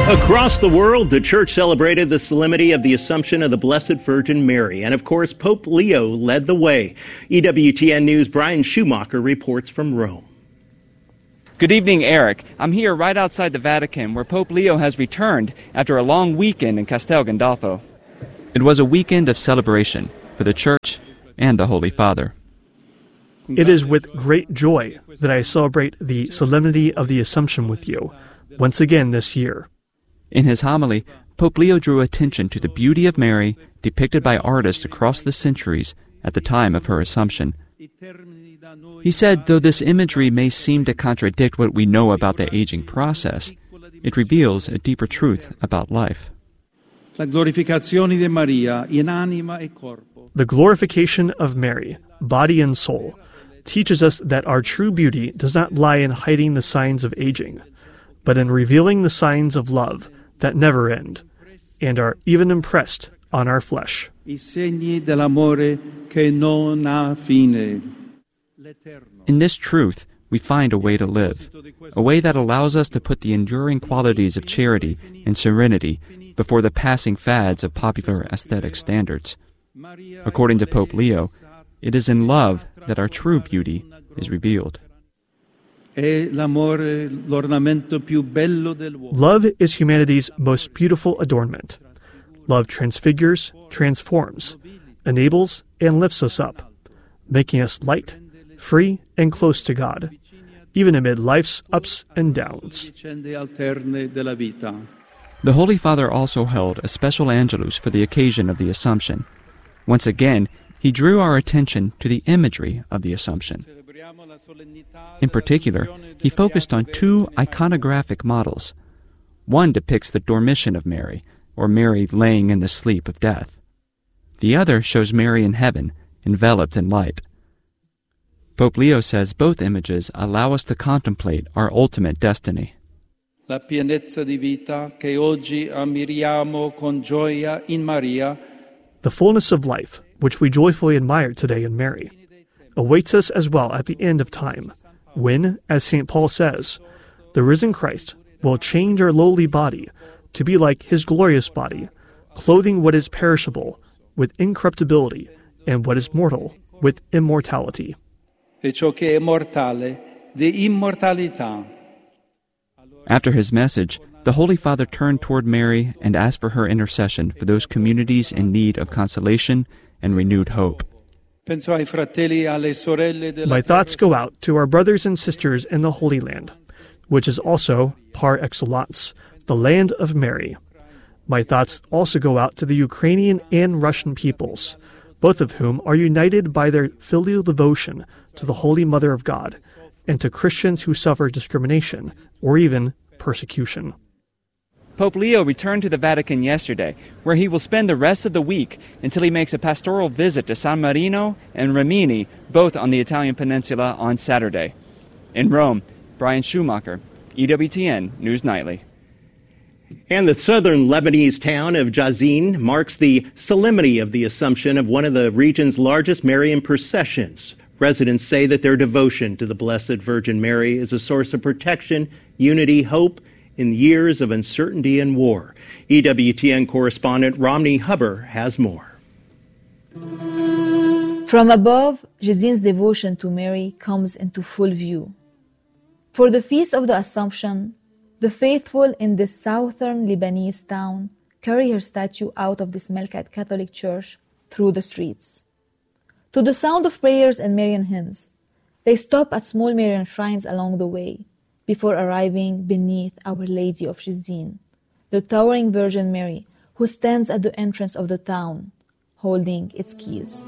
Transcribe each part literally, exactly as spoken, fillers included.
Across the world, the church celebrated the solemnity of the Assumption of the Blessed Virgin Mary. And of course, Pope Leo led the way. E W T N News' Brian Schumacher reports from Rome. Good evening, Eric. I'm here right outside the Vatican, where Pope Leo has returned after a long weekend in Castel Gandolfo. It was a weekend of celebration for the Church and the Holy Father. It is with great joy that I celebrate the solemnity of the Assumption with you, once again this year. In his homily, Pope Leo drew attention to the beauty of Mary depicted by artists across the centuries at the time of her Assumption. He said, though this imagery may seem to contradict what we know about the aging process, it reveals a deeper truth about life. The glorification of Mary, body and soul, teaches us that our true beauty does not lie in hiding the signs of aging, but in revealing the signs of love that never end, and are even impressed on our flesh. In this truth, we find a way to live, a way that allows us to put the enduring qualities of charity and serenity before the passing fads of popular aesthetic standards. According to Pope Leo, it is in love that our true beauty is revealed. Love is humanity's most beautiful adornment. Love transfigures, transforms, enables, and lifts us up, making us light, free, and close to God, even amid life's ups and downs. The Holy Father also held a special Angelus for the occasion of the Assumption. Once again, he drew our attention to the imagery of the Assumption. In particular, he focused on two iconographic models. One depicts the Dormition of Mary, or Mary laying in the sleep of death. The other shows Mary in heaven, enveloped in light. Pope Leo says both images allow us to contemplate our ultimate destiny. La pienezza di vita che oggi ammiriamo con gioia in Maria, the fullness of life, which we joyfully admire today in Mary, awaits us as well at the end of time, when, as Saint Paul says, the risen Christ will change our lowly body to be like his glorious body, clothing what is perishable with incorruptibility and what is mortal with immortality. E ciò che è mortale di immortalità. After his message, the Holy Father turned toward Mary and asked for her intercession for those communities in need of consolation and renewed hope. My thoughts go out to our brothers and sisters in the Holy Land, which is also, par excellence, the land of Mary. My thoughts also go out to the Ukrainian and Russian peoples, both of whom are united by their filial devotion to the Holy Mother of God, and to Christians who suffer discrimination or even persecution. Pope Leo returned to the Vatican yesterday, where he will spend the rest of the week until he makes a pastoral visit to San Marino and Rimini, both on the Italian peninsula, on Saturday. In Rome, Brian Schumacher, E W T N News Nightly. And the southern Lebanese town of Jazin marks the solemnity of the Assumption of one of the region's largest Marian processions. Residents say that their devotion to the Blessed Virgin Mary is a source of protection, unity, hope, in years of uncertainty and war. E W T N correspondent Romney Huber has more. From above, Jazin's devotion to Mary comes into full view. For the Feast of the Assumption, the faithful in this southern Lebanese town carry her statue out of this Melkite Catholic church through the streets. To the sound of prayers and Marian hymns, they stop at small Marian shrines along the way before arriving beneath Our Lady of Jazin, the towering Virgin Mary who stands at the entrance of the town, holding its keys.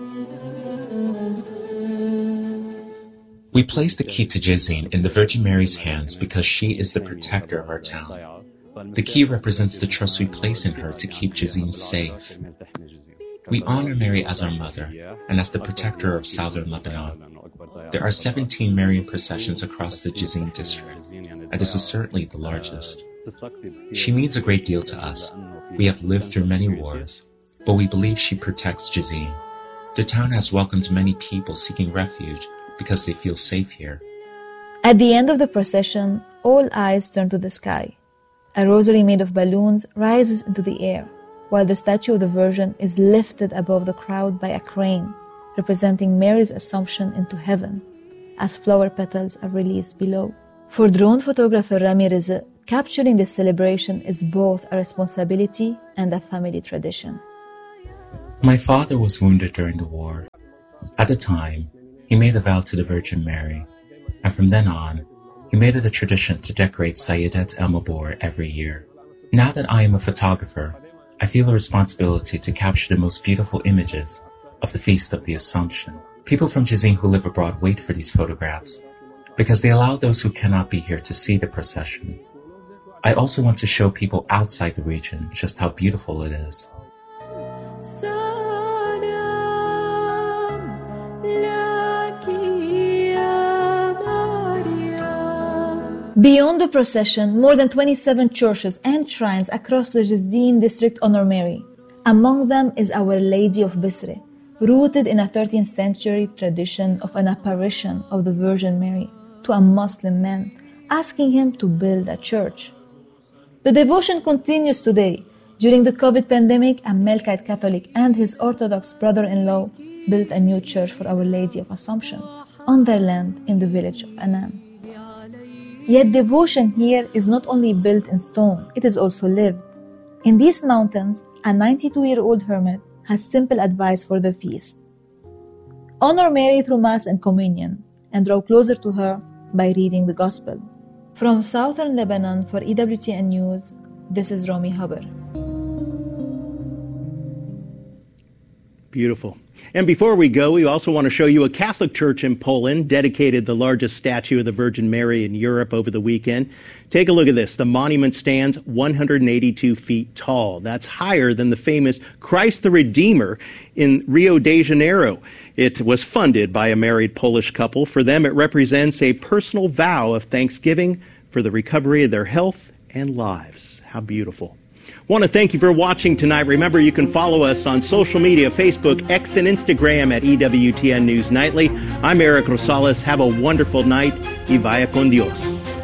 We place the key to Jazin in the Virgin Mary's hands because she is the protector of our town. The key represents the trust we place in her to keep Jazin safe. We honor Mary as our mother and as the protector of southern Lebanon. There are seventeen Marian processions across the Jazin district, and this is certainly the largest. She means a great deal to us. We have lived through many wars, but we believe she protects Jazin. The town has welcomed many people seeking refuge because they feel safe here. At the end of the procession, all eyes turn to the sky, A rosary made of balloons rises into the air, while the statue of the Virgin is lifted above the crowd by a crane, representing Mary's Assumption into heaven, as flower petals are released below. For drone photographer Rami Rizq, capturing this celebration is both a responsibility and a family tradition. My father was wounded during the war. At the time, he made a vow to the Virgin Mary, and from then on, he made it a tradition to decorate Sayyidat El-Mabor every year. Now that I am a photographer, I feel a responsibility to capture the most beautiful images of the Feast of the Assumption. People from Jazin who live abroad wait for these photographs because they allow those who cannot be here to see the procession. I also want to show people outside the region just how beautiful it is. Beyond the procession, more than twenty-seven churches and shrines across the Jazin district honor Mary. Among them is Our Lady of Bisri, rooted in a thirteenth century tradition of an apparition of the Virgin Mary to a Muslim man, asking him to build a church. The devotion continues today. During the COVID pandemic, a Melkite Catholic and his Orthodox brother-in-law built a new church for Our Lady of Assumption on their land in the village of Anan. Yet devotion here is not only built in stone, it is also lived. In these mountains, a ninety-two-year-old hermit has simple advice for the feast. Honor Mary through Mass and Communion, and draw closer to her by reading the Gospel. From southern Lebanon for E W T N News, this is Romy Haber. Beautiful. And before we go, we also want to show you a Catholic church in Poland dedicated the largest statue of the Virgin Mary in Europe over the weekend. Take a look at this. The monument stands one hundred eighty-two feet tall. That's higher than the famous Christ the Redeemer in Rio de Janeiro. It was funded by a married Polish couple. For them, it represents a personal vow of thanksgiving for the recovery of their health and lives. How beautiful. Want to thank you for watching tonight. Remember, you can follow us on social media, Facebook, X, and Instagram at E W T N News Nightly. I'm Eric Rosales. Have a wonderful night. Y vaya con Dios.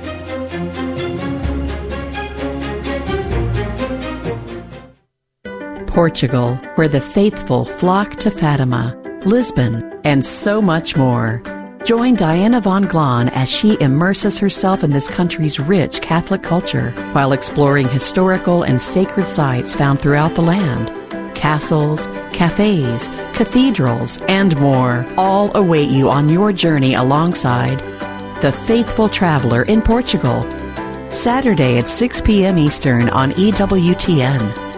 Portugal, where the faithful flock to Fatima, Lisbon, and so much more. Join Diana von Glahn as she immerses herself in this country's rich Catholic culture while exploring historical and sacred sites found throughout the land. Castles, cafes, cathedrals, and more all await you on your journey alongside The Faithful Traveler in Portugal. Saturday at six p.m. Eastern on E W T N.